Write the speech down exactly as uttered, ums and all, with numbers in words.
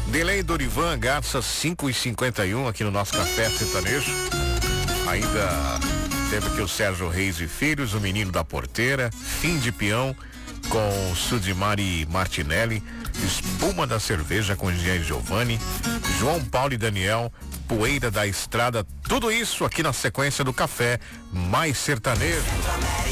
Delay Dorivan, Garça cinco e cinquenta e um aqui no nosso Café Sertanejo. Ainda teve aqui o Sérgio Reis e Filhos, o Menino da Porteira, Fim de Peão com Sudimari Martinelli, Espuma da Cerveja com Jean Giovanni, João Paulo e Daniel, Poeira da Estrada, tudo isso aqui na sequência do Café Mais Sertanejo.